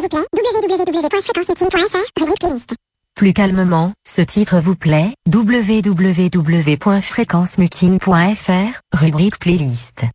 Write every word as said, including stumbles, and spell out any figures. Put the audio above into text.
vous plaît, w w w point fréquence meeting point f r, rubrique playlist. Plus calmement, ce titre vous plaît, w w w point fréquence meeting point f r, rubrique playlist.